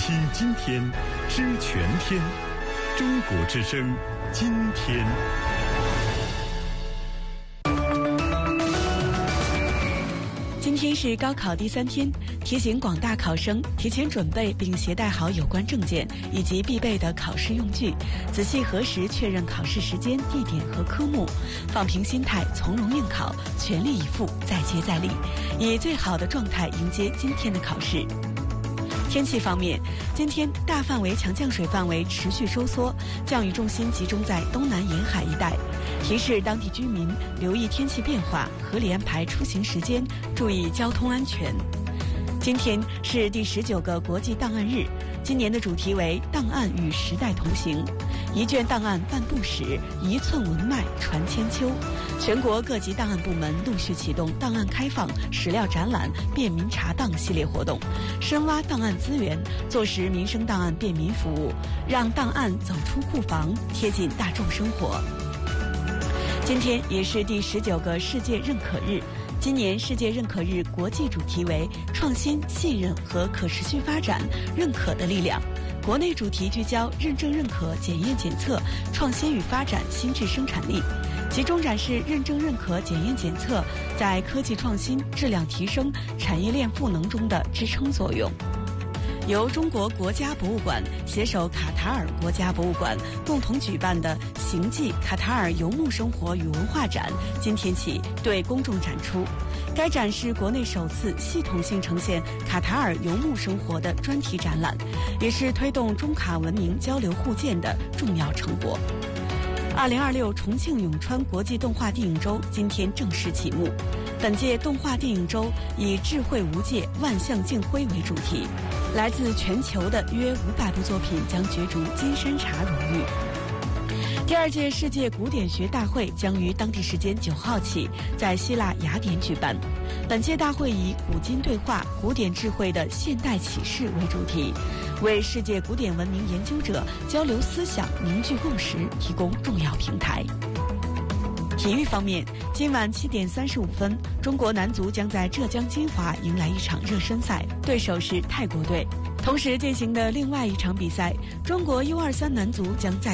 听今天，知全天。中国之声，今天。 今天是高考第3天，提醒广大考生提前准备并携带好有关证件以及必备的考试用具，仔细核实确认考试时间、地点和科目，放平心态，从容应考，全力以赴，再接再厉，以最好的状态迎接今天的考试。天气方面，今天大范围强降水范围持续收缩，降雨重心集中在东南沿海一带，提示当地居民留意天气变化，合理安排出行时间，注意交通安全。今天是第19个国际档案日，今年的主题为“档案与时代同行”，一卷档案半部史，一寸文脉传千秋。全国各级档案部门陆续启动档案开放、史料展览、便民查档系列活动，深挖档案资源，做实民生档案便民服务，让档案走出库房，贴近大众生活。今天也是第19个世界认可日。今年世界认可日国际主题为创新、信任和可持续发展，认可的力量。国内主题聚焦认证认可、检验检测、创新与发展新质生产力，集中展示认证认可、检验检测在科技创新、质量提升、产业链赋能中的支撑作用。由中国国家博物馆携手卡塔尔国家博物馆共同举办的行记卡塔尔游牧生活与文化展今天起对公众展出。该展是国内首次系统性呈现卡塔尔游牧生活的专题展览，也是推动中卡文明交流互鉴的重要成果。2026重庆永川国际动画电影周今天正式启幕。本届动画电影周以智慧无界、万象竞辉为主题，来自全球的约500部作品将角逐金山茶荣誉。第2届世界古典学大会将于当地时间9号起在希腊雅典举办。本届大会以古今对话、古典智慧的现代启示为主题，为世界古典文明研究者交流思想、凝聚共识提供重要平台。体育方面，今晚7点35分，中国男足将在浙江金华迎来一场热身赛，对手是泰国队。同时进行的另外一场比赛，中国U23男足将在